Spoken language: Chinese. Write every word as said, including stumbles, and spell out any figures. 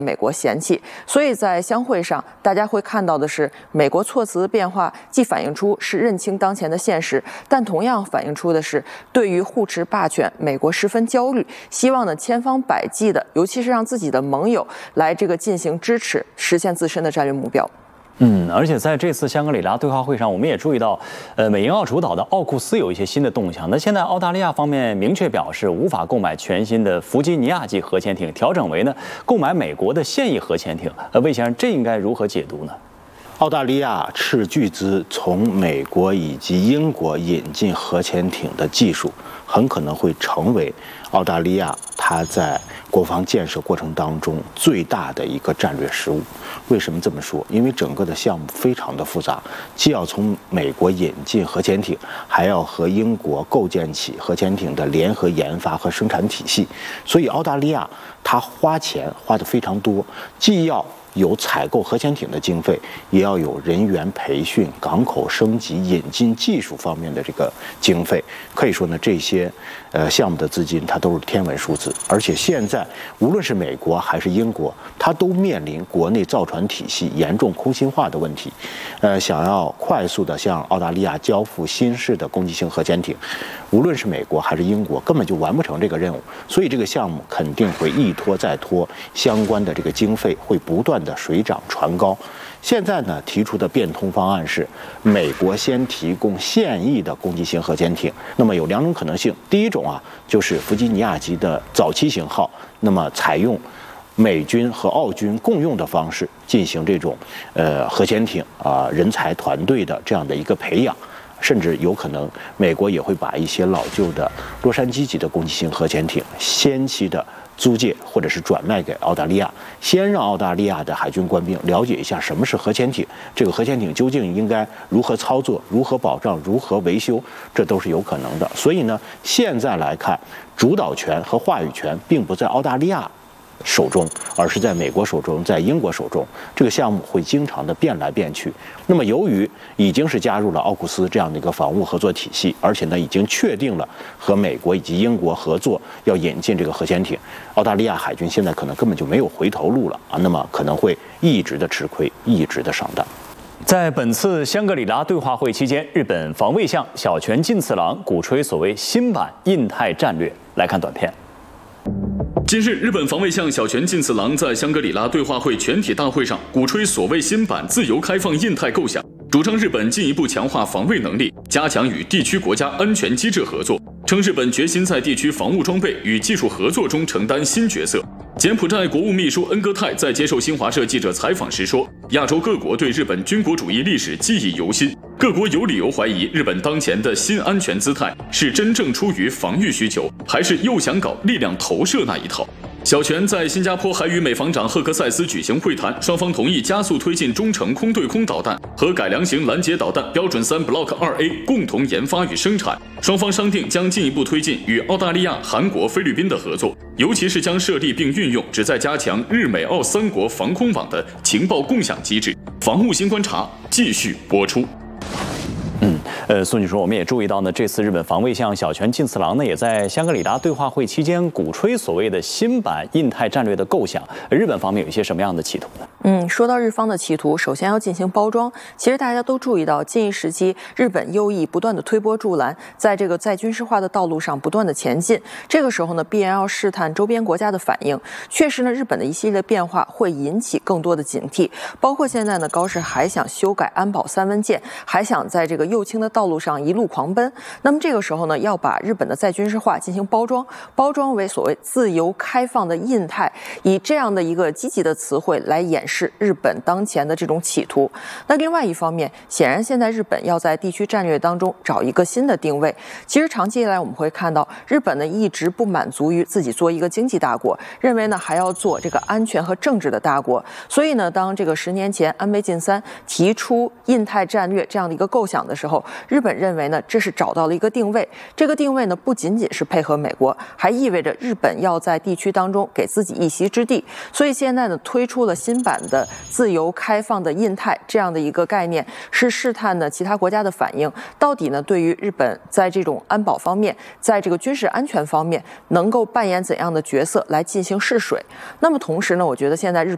美国嫌弃，所以在相会上，大家会看到的是，美国措辞的变化，既反映出是认清当前的现实，但同样反映出的是对于护持霸权，美国十分焦虑，希望呢千方百计的，尤其是让自己的盟友来这个进行支持，实现自身的战略目标。 嗯，而且在这次香格里拉对话会上，我们也注意到，呃，美英澳主导的奥库斯有一些新的动向。那现在澳大利亚方面明确表示，无法购买全新的弗吉尼亚级核潜艇，调整为呢购买美国的现役核潜艇。呃，魏先生，这应该如何解读呢？ 澳大利亚斥巨资从美国以及英国引进核潜艇的技术，很可能会成为澳大利亚它在国防建设过程当中最大的一个战略失误。为什么这么说？因为整个的项目非常的复杂，既要从美国引进核潜艇，还要和英国构建起核潜艇的联合研发和生产体系，所以澳大利亚它花钱花得非常多，既要有采购核潜艇的经费，也要有人员培训、港口升级、引进技术方面的这个经费。可以说呢，这些呃项目的资金它都是天文数字。而且现在无论是美国还是英国，它都面临国内造船体系严重空心化的问题。呃，想要快速的向澳大利亚交付新式的攻击性核潜艇，无论是美国还是英国，根本就完不成这个任务。所以这个项目肯定会一拖再拖，相关的这个经费会不断的水涨船高。现在呢提出的变通方案是，美国先提供现役的攻击型核潜艇。那么有两种可能性，第一种啊就是弗吉尼亚级的早期型号，那么采用美军和澳军共用的方式进行这种呃核潜艇啊、呃、人才团队的这样的一个培养。甚至有可能，美国也会把一些老旧的洛杉矶级的攻击型核潜艇先期的租借或者是转卖给澳大利亚，先让澳大利亚的海军官兵了解一下什么是核潜艇，这个核潜艇究竟应该如何操作、如何保障、如何维修，这都是有可能的。所以呢，现在来看，主导权和话语权并不在澳大利亚手中，而是在美国手中，在英国手中。这个项目会经常的变来变去。那么由于已经是加入了奥库斯这样的一个防务合作体系，而且呢已经确定了和美国以及英国合作要引进这个核潜艇，澳大利亚海军现在可能根本就没有回头路了啊，那么可能会一直的吃亏，一直的上当。 在本次香格里拉对话会期间，日本防卫相小泉进次郎鼓吹所谓新版印太战略。来看短片。 近日，日本防卫相小泉进次郎在香格里拉对话会全体大会上鼓吹所谓新版自由开放印太构想，主张日本进一步强化防卫能力，加强与地区国家安全机制合作，称日本决心在地区防务装备与技术合作中承担新角色。柬埔寨国务秘书恩戈泰在接受新华社记者采访时说，亚洲各国对日本军国主义历史记忆犹新，各国有理由怀疑日本当前的新安全姿态是真正出于防御需求，还是又想搞力量投射那一套。小泉在新加坡还与美防长赫克塞斯举行会谈，双方同意加速推进中程空对空导弹和改良型拦截导弹标准三 Block 二 A 共同研发与生产。双方商定将进一步推进与澳大利亚、韩国、菲律宾的合作，尤其是将设立并运用旨在加强日美澳三国防空网的情报共享机制。防务新观察继续播出。 嗯，呃，宋女士，我们也注意到呢，这次日本防卫相小泉进次郎呢，也在香格里拉对话会期间鼓吹所谓的新版印太战略的构想。日本方面有一些什么样的企图呢？ 嗯，说到日方的企图，首先要进行包装。其实大家都注意到，近一时期日本右翼不断的推波助澜，在这个在军事化的道路上不断的前进。这个时候呢，必然要试探周边国家的反应。确实呢，日本的一系列变化会引起更多的警惕，包括现在呢，高市还想修改安保三文件，还想在这个右倾的道路上一路狂奔。那么这个时候呢，要把日本的再军事化进行包装，包装为所谓自由开放的印太，以这样的一个积极的词汇来掩饰日本当前的这种企图。那另外一方面，显然现在日本要在地区战略当中找一个新的定位。其实长期以来我们会看到，日本呢一直不满足于自己做一个经济大国，认为呢还要做这个安全和政治的大国。所以呢，当这个十年前安倍晋三提出印太战略这样的一个构想的时候，日本认为呢这是找到了一个定位。这个定位呢不仅仅是配合美国，还意味着日本要在地区当中给自己一席之地。所以现在呢推出了新版的自由开放的印太这样的一个概念，是试探呢其他国家的反应，到底呢对于日本在这种安保方面，在这个军事安全方面能够扮演怎样的角色来进行试水。那么同时呢，我觉得现在日